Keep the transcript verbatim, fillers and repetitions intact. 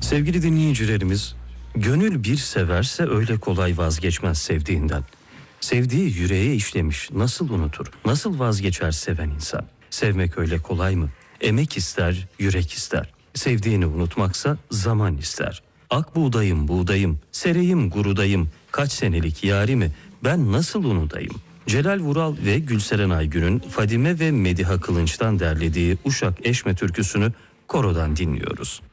Sevgili dinleyicilerimiz, gönül bir severse öyle kolay vazgeçmez sevdiğinden. Sevdiği yüreğe işlemiş, nasıl unutur, nasıl vazgeçer seven insan? Sevmek öyle kolay mı? Emek ister, yürek ister. Sevdiğini unutmaksa zaman ister. Ak buğdayım, buğdayım, sereyim, gurudayım, kaç senelik yarimi ben nasıl unutayım? Celal Vural ve Gülseren Aygün'ün Fadime ve Mediha Kılınç'tan derlediği Uşak Eşme türküsünü korodan dinliyoruz.